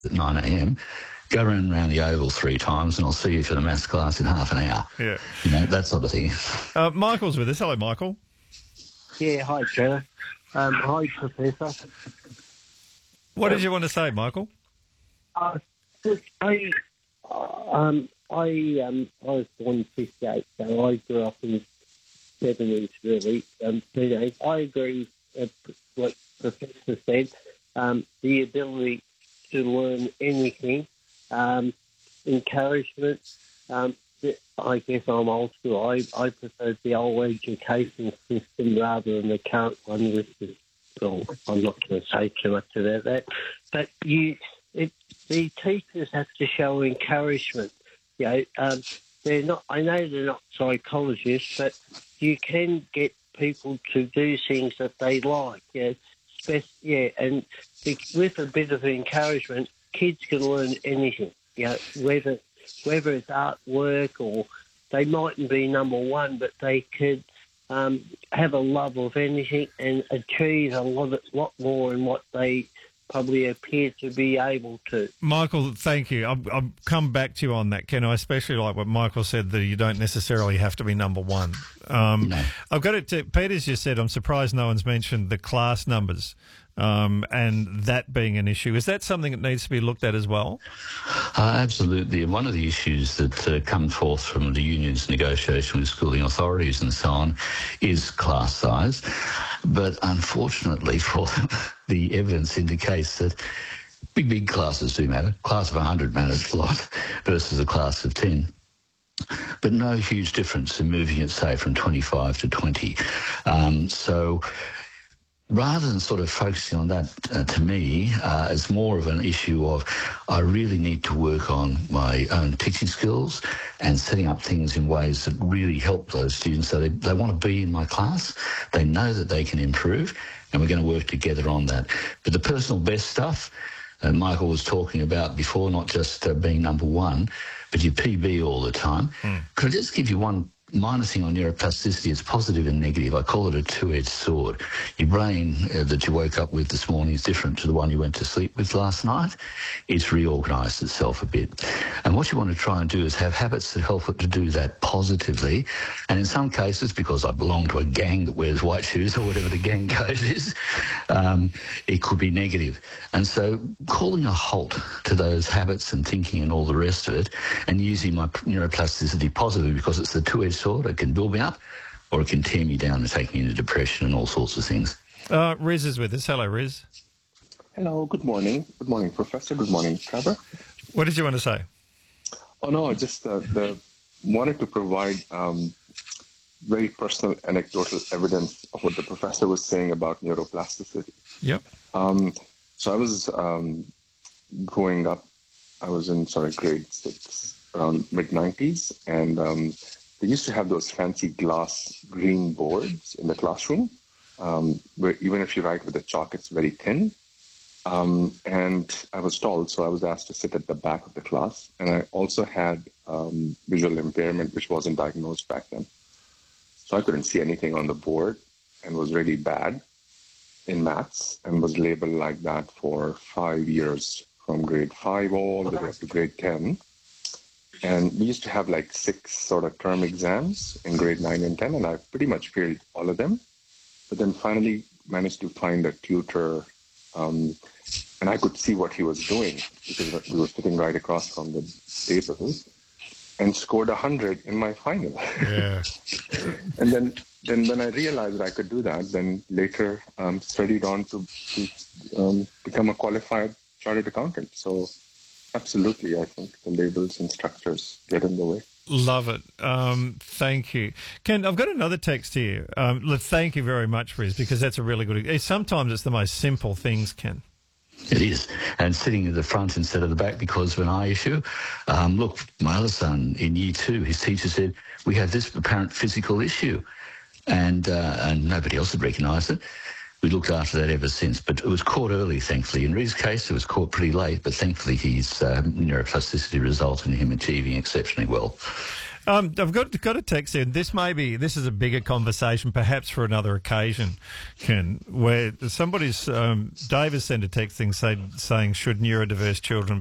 at 9 a.m, go around the oval 3 times and I'll see you for the maths class in half an hour. Yeah. That sort of thing. Michael's with us. Hello, Michael. Yeah, hi, Trevor. Hi, Professor. What did you want to say, Michael? I was born in 58, so I grew up in the 70s, really. I agree with what Professor said. The ability to learn anything, encouragement. I guess I'm old school. I prefer the old education system rather than the current one, which is, well, I'm not going to say too much about that. But the teachers have to show encouragement. They're not. I know they're not psychologists, but you can get people to do things that they like. And with a bit of encouragement, kids can learn anything. Whether it's artwork or they mightn't be number one, but they could have a love of anything and achieve a lot more in what they probably appear to be able to. Michael, thank you. I'll come back to you on that, Ken. I especially like what Michael said, that you don't necessarily have to be number one. No. I've got it to Peter's just said, I'm surprised no one's mentioned the class numbers and that being an issue. Is that something that needs to be looked at as well? Absolutely. And one of the issues that come forth from the union's negotiation with schooling authorities and so on is class size. But unfortunately, for the evidence indicates that big classes do matter. A class of 100 matters a lot versus a class of 10. But no huge difference in moving it, say, from 25 to 20. So rather than sort of focusing on that, to me, it's more of an issue of I really need to work on my own teaching skills and setting up things in ways that really help those students so they want to be in my class. They know that they can improve, and we're going to work together on that. But the personal best stuff, Michael was talking about before, not just being number one, but your PB all the time. Could I just give you one minor thing on neuroplasticity? It's positive and negative. I call it a two-edged sword. Your brain that you woke up with this morning is different to the one you went to sleep with last night. It's reorganised itself a bit. And what you want to try and do is have habits that help it to do that positively. And in some cases, because I belong to a gang that wears white shoes or whatever the gang code is, it could be negative. And so calling a halt to those habits and thinking and all the rest of it, and using my neuroplasticity positively, because it's the two-edged sword. It can build me up or it can tear me down and take me into depression and all sorts of things. Riz is with us. Hello, Riz. Hello, good morning. Good morning, Professor. Good morning, Trevor. What did you want to say? Oh, no, I just wanted to provide very personal anecdotal evidence of what the professor was saying about neuroplasticity. Yep. So I was growing up, I was in grade 6, around mid-90s, and they used to have those fancy glass green boards in the classroom, where even if you write with a chalk, it's very thin. And I was tall, so I was asked to sit at the back of the class. And I also had visual impairment, which wasn't diagnosed back then. So I couldn't see anything on the board and was really bad in maths and was labeled like that for 5 years, from grade 5 all the way up to grade 10. And we used to have like 6 sort of term exams in grade 9 and 10, and I pretty much failed all of them. But then finally managed to find a tutor, and I could see what he was doing because we were sitting right across from the table, and scored 100 in my final. Yeah. And then when I realized that I could do that, then later studied on to become a qualified chartered accountant. So absolutely, I think the labels and structures get in the way. Love it. Thank you. Ken, I've got another text here. Thank you very much, Riz, because that's a really good... Sometimes it's the most simple things, Ken. It is. And sitting at the front instead of the back because of an eye issue. Look, my other son in year 2, his teacher said, we have this apparent physical issue. And nobody else had recognised it. We looked after that ever since, but it was caught early, thankfully. In Riz's case, it was caught pretty late, but thankfully his neuroplasticity resulted in him achieving exceptionally well. I've got a text in. This is a bigger conversation, perhaps for another occasion, Ken, where somebody's Dave has sent a text thing saying should neurodiverse children